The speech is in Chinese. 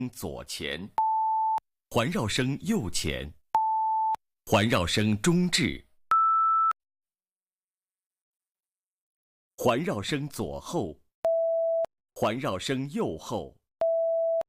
左前，环绕声右前，环绕声中置，环绕声左后，环绕声右后。